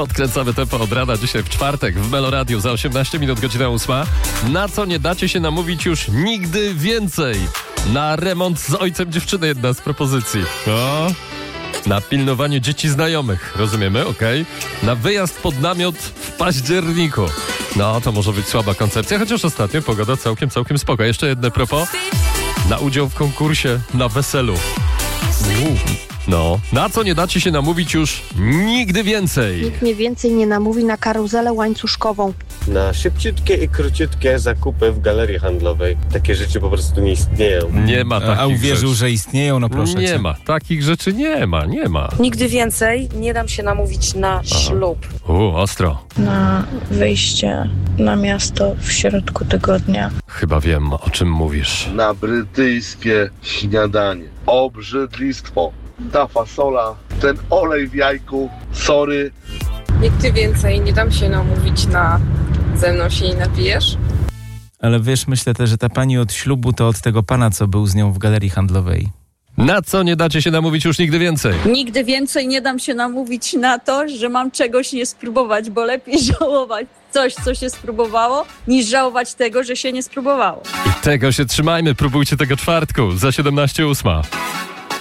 Podkręcamy tempo od rana dzisiaj w czwartek w Meloradiu za 18 minut, godzina 8. Na co nie dacie się namówić już nigdy więcej? Na remont z ojcem dziewczyny jedna z propozycji. O, na pilnowanie dzieci znajomych, rozumiemy, okej. Na wyjazd pod namiot w październiku. No, to może być słaba koncepcja, chociaż ostatnio pogoda całkiem spoko. Jeszcze jedno propos. Na udział w konkursie na weselu. No, na co nie dacie się namówić już nigdy więcej? Nikt mnie więcej nie namówi na karuzelę łańcuszkową. Na szybciutkie i króciutkie zakupy w galerii handlowej. Takie rzeczy po prostu nie istnieją. Nie ma takich A uwierzył, rzeczy. że istnieją? No proszę Nie cię. ma. Takich rzeczy nie ma. Nigdy więcej nie dam się namówić na ślub. Ostro. Na wyjście na miasto w środku tygodnia. Chyba wiem, o czym mówisz. Na brytyjskie śniadanie. Obrzydlistwo. Ta fasola, ten olej w jajku, sorry. Nigdy więcej nie dam się namówić na ze mną się nie napijesz. Ale wiesz, myślę też, że ta pani od ślubu to od tego pana, co był z nią w galerii handlowej. Na co nie dacie się namówić już nigdy więcej? Nigdy więcej nie dam się namówić na to, że mam czegoś nie spróbować, bo lepiej żałować coś, co się spróbowało, niż żałować tego, że się nie spróbowało. I tego się trzymajmy, próbujcie tego czwartku za 17:08.